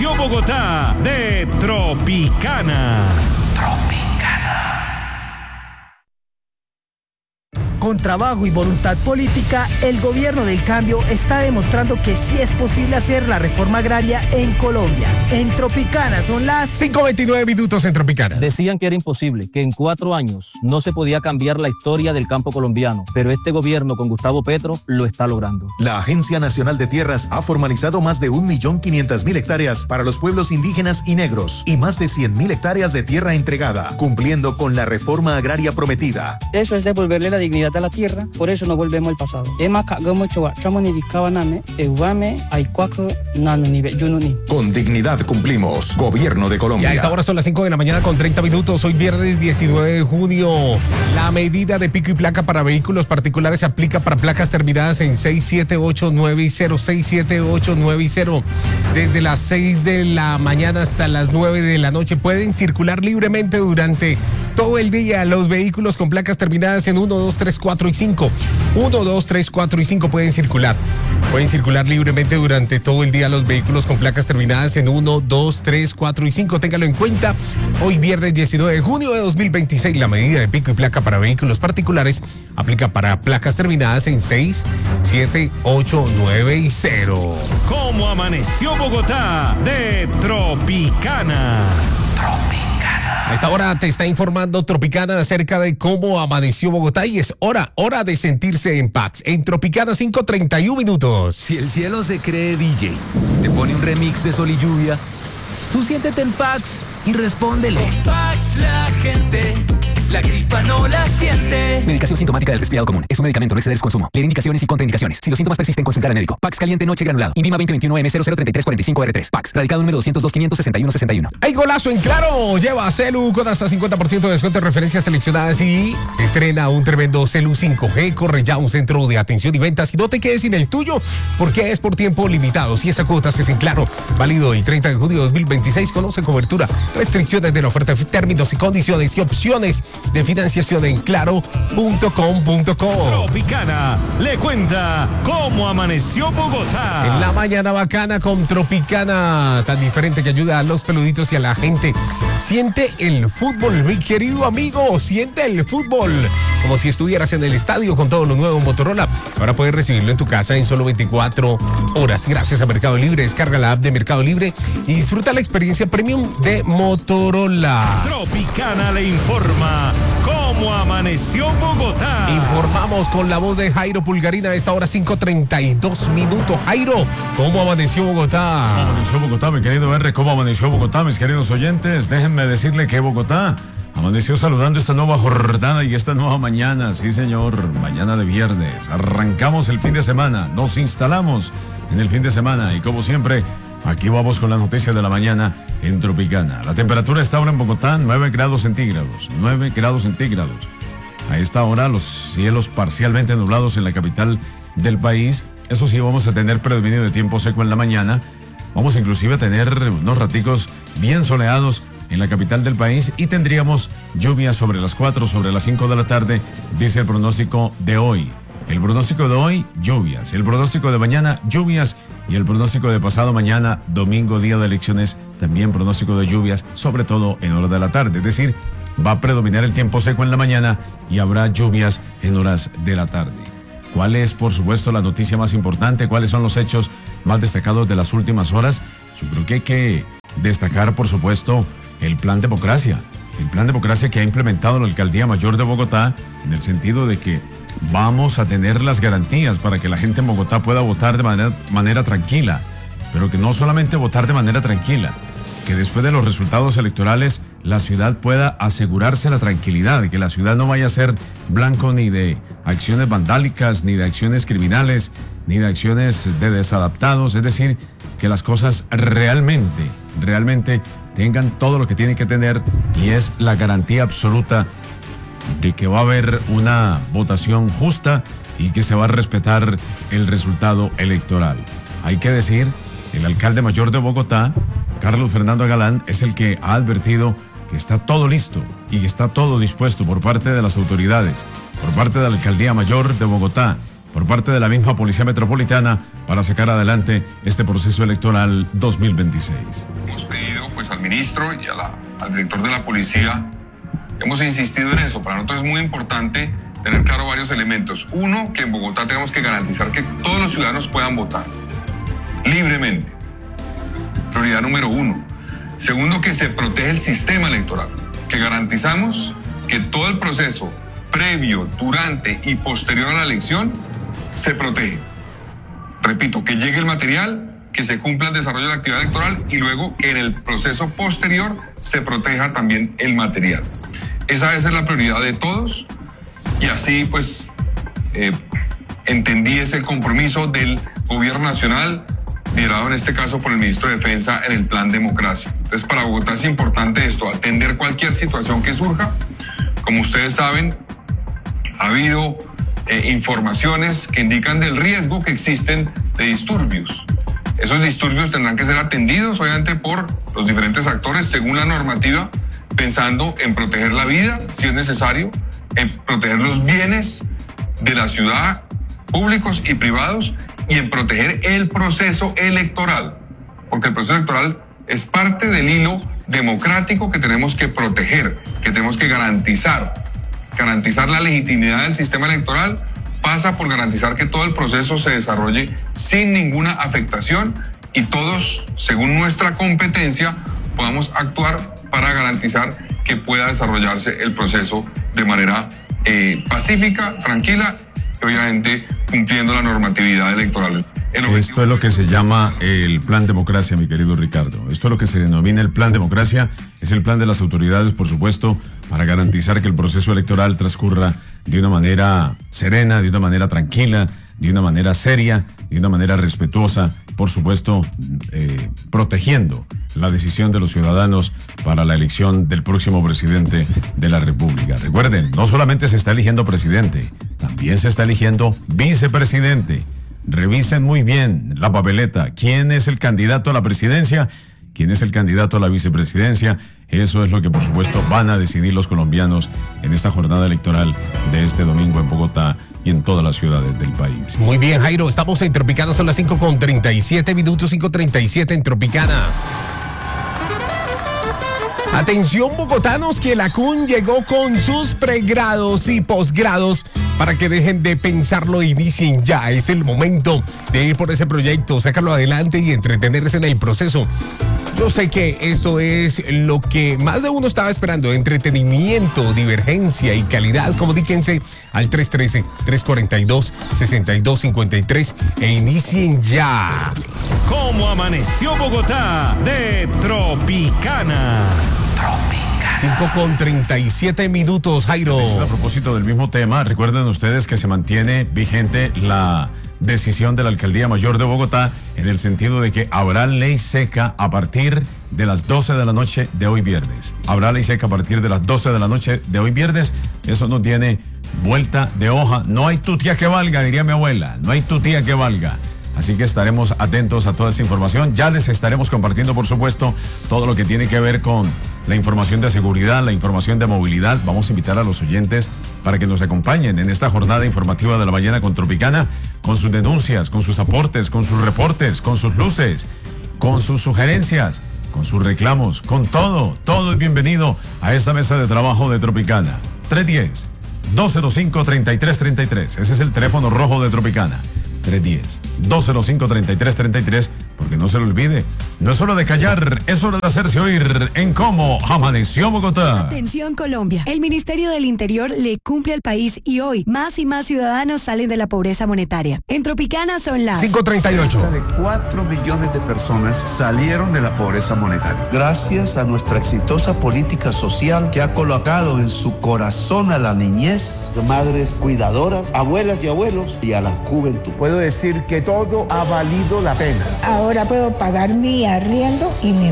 amaneció Bogotá de Tropicana. Con trabajo y voluntad política, el gobierno del cambio está demostrando que sí es posible hacer la reforma agraria en Colombia. En Tropicana son las 5:29 minutos en Tropicana. Decían que era imposible, que en 4 años no se podía cambiar la historia del campo colombiano, pero este gobierno con Gustavo Petro lo está logrando. La Agencia Nacional de Tierras ha formalizado más de 1.500.000 hectáreas para los pueblos indígenas y negros y más de 100.000 hectáreas de tierra entregada, cumpliendo con la reforma agraria prometida. Eso es devolverle la dignidad a la tierra, por eso no volvemos al pasado. Con dignidad cumplimos. Gobierno de Colombia. Y a esta hora son las 5 de la mañana con 30 minutos. Hoy viernes 19 de junio. La medida de pico y placa para vehículos particulares se aplica para placas terminadas en 67890, 67890. Desde las 6 de la mañana hasta las 9 de la noche pueden circular libremente durante todo el día los vehículos con placas terminadas en 1, 2, 3, 4 y 5. 1, 2, 3, 4 y 5 pueden circular. Pueden circular libremente durante todo el día los vehículos con placas terminadas en 1, 2, 3, 4 y 5. Téngalo en cuenta. Hoy viernes 19 de junio de 2026, la medida de pico y placa para vehículos particulares aplica para placas terminadas en 6, 7, 8, 9 y 0. ¿Cómo amaneció Bogotá de Tropicana? A esta hora te está informando Tropicana acerca de cómo amaneció Bogotá y es hora de sentirse en paz. En Tropicana 5:31 minutos. Si el cielo se cree DJ, te pone un remix de Sol y Lluvia, tú siéntete en Pax y respóndele. Con Pax la gente, la gripa no la siente. Medicación sintomática del resfriado común. Es un medicamento, no exceder su consumo. Leer indicaciones y contraindicaciones. Si los síntomas persisten, consultar al médico. Pax caliente noche granulado. INVIMA 2021M003345R3. Pax. Radicado número 202-561-61. ¡Hay golazo en Claro! Lleva Celu con hasta 50% de descuento en referencias seleccionadas y estrena un tremendo Celu 5G. Corre ya a un centro de atención y ventas y no te quedes sin el tuyo porque es por tiempo limitado. Si esa cuota es en Claro, válido el 30 de junio de 2026. Conoce cobertura, restricciones de la oferta, términos y condiciones y opciones de financiación en claro.com.co. Tropicana le cuenta cómo amaneció Bogotá. En la mañana bacana con Tropicana, tan diferente que ayuda a los peluditos y a la gente. Siente el fútbol, mi querido amigo, siente el fútbol. Como si estuvieras en el estadio con todo lo nuevo Motorola. Ahora puedes recibirlo en tu casa en solo 24 horas. Gracias a Mercado Libre. Descarga la app de Mercado Libre y disfruta la experiencia premium de Motorola. Tropicana le informa cómo amaneció Bogotá. Informamos con la voz de Jairo Pulgarina a esta hora 5:32 minutos. Jairo, ¿cómo amaneció Bogotá? ¿Cómo amaneció Bogotá, mi querido R? ¿Cómo amaneció Bogotá, mis queridos oyentes? Déjenme decirle que Bogotá amaneció saludando esta nueva jornada y esta nueva mañana. Sí, señor, mañana de viernes. Arrancamos el fin de semana, nos instalamos en el fin de semana y como siempre, aquí vamos con la noticia de la mañana en Tropicana. La temperatura está ahora en Bogotá 9 grados centígrados. 9 grados centígrados. A esta hora los cielos parcialmente nublados en la capital del país. Eso sí, vamos a tener predominio de tiempo seco en la mañana. Vamos inclusive a tener unos raticos bien soleados en la capital del país y tendríamos lluvias sobre las 4, sobre las 5 de la tarde, dice el pronóstico de hoy. El pronóstico de hoy, lluvias. El pronóstico de mañana, lluvias. Y el pronóstico de pasado mañana, domingo, día de elecciones, también pronóstico de lluvias, sobre todo en horas de la tarde. Es decir, va a predominar el tiempo seco en la mañana y habrá lluvias en horas de la tarde. ¿Cuál es, por supuesto, la noticia más importante? ¿Cuáles son los hechos más destacados de las últimas horas? Yo creo que hay que destacar, por supuesto, el Plan Democracia. El Plan Democracia que ha implementado la Alcaldía Mayor de Bogotá en el sentido de que vamos a tener las garantías para que la gente en Bogotá pueda votar de manera tranquila, pero que no solamente votar de manera tranquila, que después de los resultados electorales la ciudad pueda asegurarse la tranquilidad, que la ciudad no vaya a ser blanco ni de acciones vandálicas, ni de acciones criminales, ni de acciones de desadaptados, es decir, que las cosas realmente tengan todo lo que tienen que tener y es la garantía absoluta de que va a haber una votación justa y que se va a respetar el resultado electoral. Hay que decir, el alcalde mayor de Bogotá, Carlos Fernando Galán, es el que ha advertido que está todo listo y que está todo dispuesto por parte de las autoridades, por parte de la Alcaldía Mayor de Bogotá por parte de la misma Policía Metropolitana para sacar adelante este proceso electoral 2026. Hemos pedido pues al ministro y al director de la policía, hemos insistido en eso. Para nosotros es muy importante tener claro varios elementos. Uno, que en Bogotá tenemos que garantizar que todos los ciudadanos puedan votar libremente. Prioridad número 1. Segundo, que se protege el sistema electoral, que garantizamos que todo el proceso previo, durante y posterior a la elección se protege. Repito, que llegue el material, que se cumpla el desarrollo de la actividad electoral y luego que en el proceso posterior se proteja también el material. Esa debe ser la prioridad de todos y así pues entendí ese compromiso del gobierno nacional, liderado en este caso por el ministro de Defensa en el Plan Democracia. Entonces, para Bogotá es importante esto, atender cualquier situación que surja. Como ustedes saben, ha habido informaciones que indican del riesgo que existen de disturbios. Esos disturbios tendrán que ser atendidos, obviamente, por los diferentes actores según la normativa, pensando en proteger la vida, si es necesario, en proteger los bienes de la ciudad, públicos y privados, y en proteger el proceso electoral, porque el proceso electoral es parte del hilo democrático que tenemos que proteger, que tenemos que garantizar. Garantizar la legitimidad del sistema electoral pasa por garantizar que todo el proceso se desarrolle sin ninguna afectación y todos, según nuestra competencia, podamos actuar para garantizar que pueda desarrollarse el proceso de manera pacífica, tranquila, obviamente cumpliendo la normatividad electoral. Esto es lo que se llama el Plan Democracia, mi querido Ricardo. Esto es lo que se denomina el Plan Democracia. Es el plan de las autoridades, por supuesto, para garantizar que el proceso electoral transcurra de una manera serena, de una manera tranquila, de una manera seria, de una manera respetuosa, por supuesto, protegiendo la decisión de los ciudadanos para la elección del próximo presidente de la República. Recuerden, no solamente se está eligiendo presidente, también se está eligiendo vicepresidente. Revisen muy bien la papeleta. ¿Quién es el candidato a la presidencia? ¿Quién es el candidato a la vicepresidencia? Eso es lo que, por supuesto, van a decidir los colombianos en esta jornada electoral de este domingo en Bogotá y en todas las ciudades del país. Muy bien, Jairo. Estamos en Tropicana, son las 5:37 minutos, 5:37 en Tropicana. Atención, bogotanos, que la CUN llegó con sus pregrados y posgrados para que dejen de pensarlo e inicien ya. Es el momento de ir por ese proyecto, sacarlo adelante y entretenerse en el proceso. Yo sé que esto es lo que más de uno estaba esperando: entretenimiento, divergencia y calidad. Comuníquense al 313-342-6253 e inicien ya. ¿Cómo amaneció Bogotá? De Tropicana. 5:37 minutos, Jairo. A propósito del mismo tema, recuerden ustedes que se mantiene vigente la decisión de la Alcaldía Mayor de Bogotá en el sentido de que habrá ley seca a partir de las 12 de la noche de hoy viernes. Habrá ley seca a partir de las 12 de la noche de hoy viernes. Eso no tiene vuelta de hoja. No hay tu tía que valga, diría mi abuela. No hay tu tía que valga. Así que estaremos atentos a toda esta información. Ya les estaremos compartiendo, por supuesto, todo lo que tiene que ver con la información de seguridad, la información de movilidad. Vamos a invitar a los oyentes para que nos acompañen en esta jornada informativa de la mañana con Tropicana, con sus denuncias, con sus aportes, con sus reportes, con sus luces, con sus sugerencias, con sus reclamos, con todo. Todo es bienvenido a esta mesa de trabajo de Tropicana. 310-205-3333. Ese es el teléfono rojo de Tropicana. 310-205-3333, porque no se lo olvide, no es hora de callar, es hora de hacerse oír en Cómo Amaneció Bogotá. Atención, Colombia, el Ministerio del Interior le cumple al país y hoy más y más ciudadanos salen de la pobreza monetaria. En Tropicana son las 5:38. Cerca de 4 millones de personas salieron de la pobreza monetaria. Gracias a nuestra exitosa política social que ha colocado en su corazón a la niñez, madres cuidadoras, abuelas y abuelos y a la juventud. Puedo decir que todo ha valido la pena. Ahora puedo pagar mi arriendo y mi